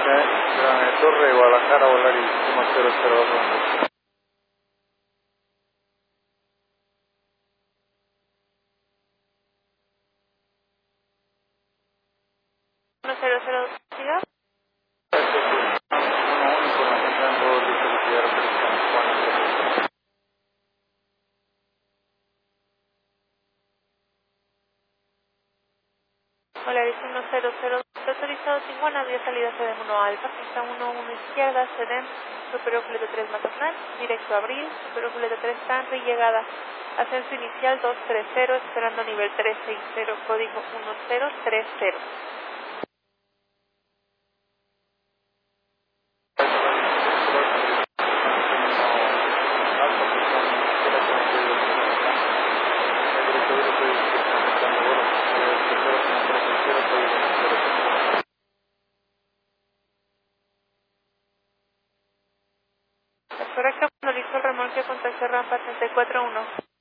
Torre Guadalajara, Volaris 1002. Volaris 1002, autorizado Tijuana, vía salida CDM1 Alfa, pista 11 izquierda, CDM, Superóculeta 3 Mazatlán, directo a Abril, Superóculeta 3 Tanri, llegada, ascenso inicial 230, esperando nivel 360, código 1030. Es correcto, cuando listo el remolque, contacto rampa 341.